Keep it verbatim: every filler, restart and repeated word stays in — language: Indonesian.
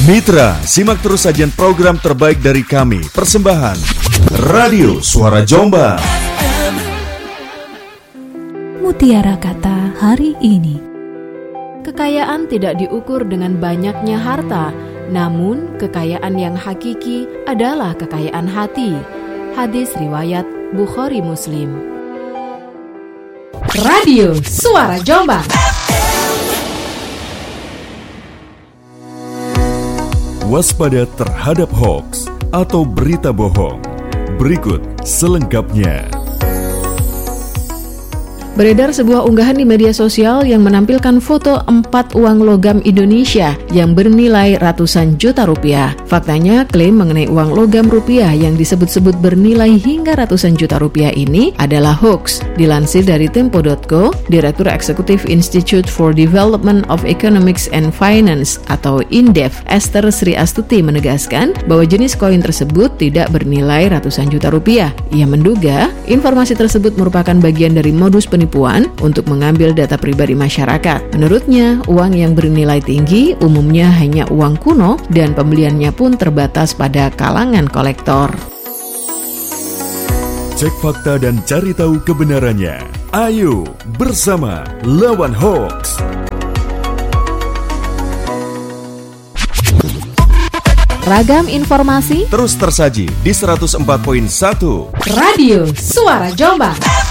Mitra, simak terus sajian program terbaik dari kami. Persembahan Radio Suara Jombang. Mutiara kata hari ini. Kekayaan tidak diukur dengan banyaknya harta, namun kekayaan yang hakiki adalah kekayaan hati. Hadis riwayat Bukhari Muslim. Radio Suara Jombang. Waspada terhadap hoaks atau berita bohong. Berikut selengkapnya. Beredar sebuah unggahan di media sosial yang menampilkan foto empat uang logam Indonesia yang bernilai ratusan juta rupiah. Faktanya, klaim mengenai uang logam rupiah yang disebut-sebut bernilai hingga ratusan juta rupiah ini adalah hoax. Dilansir dari tempo dot co, Direktur Eksekutif Institute for Development of Economics and Finance atau INDEF, Esther Sri Astuti menegaskan bahwa jenis koin tersebut tidak bernilai ratusan juta rupiah. Ia menduga informasi tersebut merupakan bagian dari modus penipuan penipuan untuk mengambil data pribadi masyarakat. Menurutnya, uang yang bernilai tinggi umumnya hanya uang kuno dan pembeliannya pun terbatas pada kalangan kolektor. Cek fakta dan cari tahu kebenarannya. Ayo bersama lawan hoax. Ragam informasi terus tersaji di seratus empat koma satu Radio Suara Jombang.